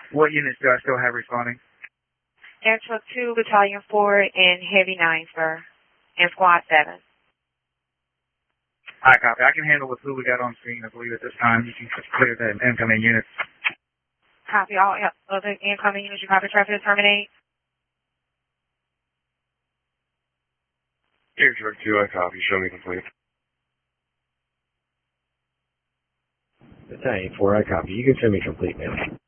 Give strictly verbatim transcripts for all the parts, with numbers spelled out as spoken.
What units do I still have responding? Air Truck two, Battalion four, and Heavy nine, sir. And Squad seven. I copy. I can handle with who we got on screen, I believe, at this time. You can clear the incoming units. Copy. All other incoming units, you copy traffic to terminate. Air Truck two, I copy. Show me complete. Battalion four, I copy. You can send me complete, man.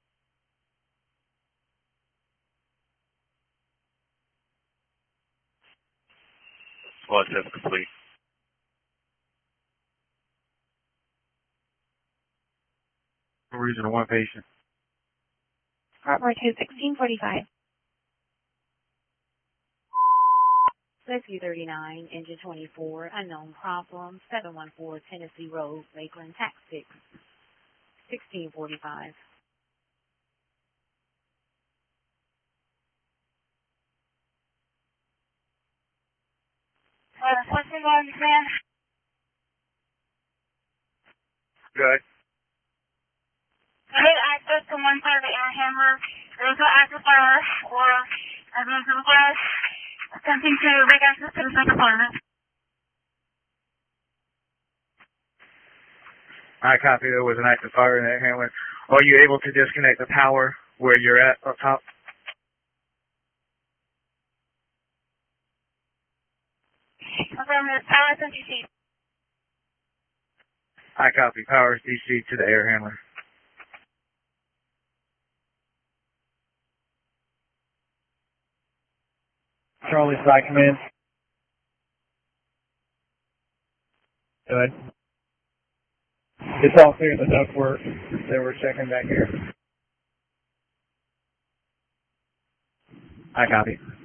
Squad seven complete. Regional one patient. Harbor two, sixteen forty-five. Rescue thirty-nine, Engine twenty-four, unknown problem, seven one four Tennessee Road, Lakeland, Tax six, sixteen forty-five. Uh, what's the going man? Good. I need access to one side of the air handler. There's no active fire or a vehicle gas. Attempting to make access to the second apartment. I copy. There was an active fire in that handler. Are you able to disconnect the power where you're at up top? Affirmative. Power is D C. I copy. Power is D C to the air handler. Charlie, Side Command. Good. It's all clear in the ductwork, so we're checking back here. I copy.